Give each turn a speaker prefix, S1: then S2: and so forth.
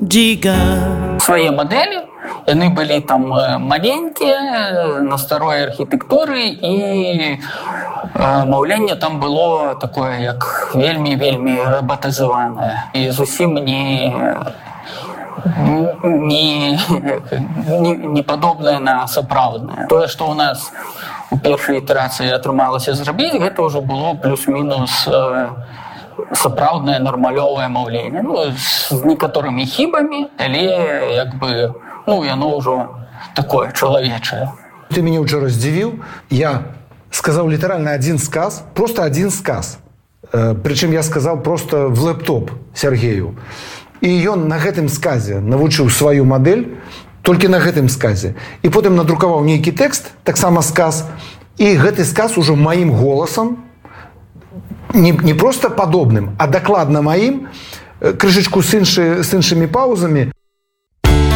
S1: Свае мадэлі, яны былі там маленькія, на старой архітэктуры, і маўленне там было такое, як вельмі рабатызаванае і зусім не падобнае на сапраўднае. Тое, што ў нас у першай ітэрацыі атрымалася зрабіць, гэта ўжо было плюс-мінус сапраўднае нармалёвае маўленне. З некаторымі хібамі, але яно ўжо такое чалавечае.
S2: Ты мяне ўчора здзівіў. Я сказаў літаральна адзін сказ, просто адзін сказ. Прычым я сказаў просто в лэптоп Сергею. І ён на гэтым сказе навучыў сваю мадэль, толькі на гэтым сказе. І потым надрукаваў нейкі тэкст, таксама сказ, і гэты сказ ужо маім голасам, не просто падобным, а дакладна маім, крышачку з іншымі паузамі.